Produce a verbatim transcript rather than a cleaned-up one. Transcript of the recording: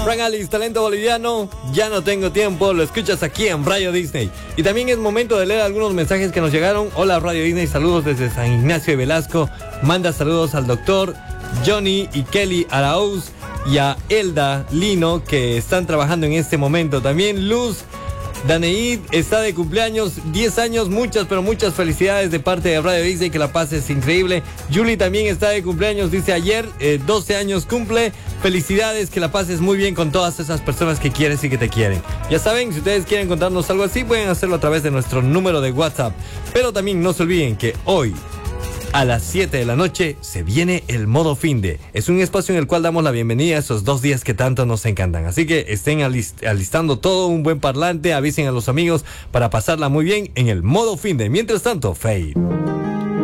Frank Alice, talento boliviano, ya no tengo tiempo, lo escuchas aquí en Radio Disney. Y también es momento de leer algunos mensajes que nos llegaron. Hola Radio Disney, saludos desde San Ignacio de Velasco. Manda saludos al doctor Johnny y Kelly Arauz y a Elda Lino, que están trabajando en este momento. También Luz Daneid está de cumpleaños, diez años, muchas, pero muchas felicidades de parte de Radio Disney, que la pases increíble. Julie también está de cumpleaños, dice ayer, eh, doce años cumple. Felicidades, que la pases muy bien con todas esas personas que quieres y que te quieren. Ya saben, si ustedes quieren contarnos algo así, pueden hacerlo a través de nuestro número de WhatsApp. Pero también no se olviden que hoy, a las siete de la noche, se viene el modo finde. Es un espacio en el cual damos la bienvenida a esos dos días que tanto nos encantan. Así que estén alist- alistando todo, un buen parlante, avisen a los amigos para pasarla muy bien en el modo finde. Mientras tanto, Fade.